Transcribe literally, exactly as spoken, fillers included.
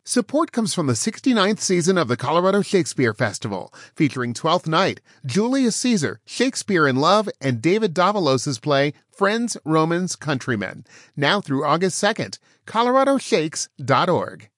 Support comes from the sixty-ninth season of the Colorado Shakespeare Festival, featuring Twelfth Night, Julius Caesar, Shakespeare in Love, and David Davalos' play Friends, Romans, Countrymen. Now through August second. colorado shakes dot org.